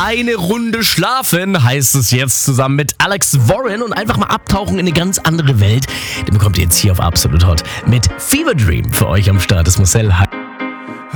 Eine Runde schlafen heißt es jetzt zusammen mit Alex Warren und einfach mal abtauchen in eine ganz andere Welt. Den bekommt ihr jetzt hier auf Absolut Hot mit Fever Dream für euch am Start. Das Marcel.